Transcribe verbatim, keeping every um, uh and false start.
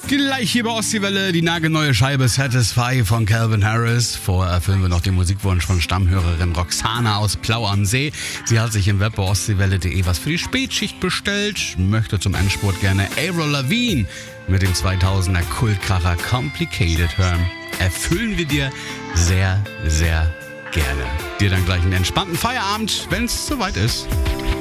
Gleich hier bei Ostseewelle die nagelneue Scheibe Satisfy von Calvin Harris. Vorher erfüllen wir noch den Musikwunsch von Stammhörerin Roxana aus Plau am See. Sie hat sich im Web bei ostseewelle punkt de was für die Spätschicht bestellt, möchte zum Endspurt gerne Avril Lavigne mit dem zweitausender Kultkracher Complicated hören. Erfüllen wir dir sehr, sehr gerne. Dir dann gleich einen entspannten Feierabend, wenn es soweit ist.